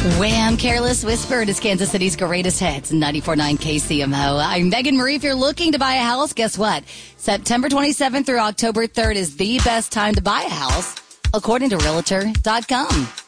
Wham! Careless Whisper is Kansas City's greatest hits, 94.9 KCMO. I'm Megan Marie. If you're looking to buy a house, guess what? September 27th through October 3rd is the best time to buy a house, according to Realtor.com.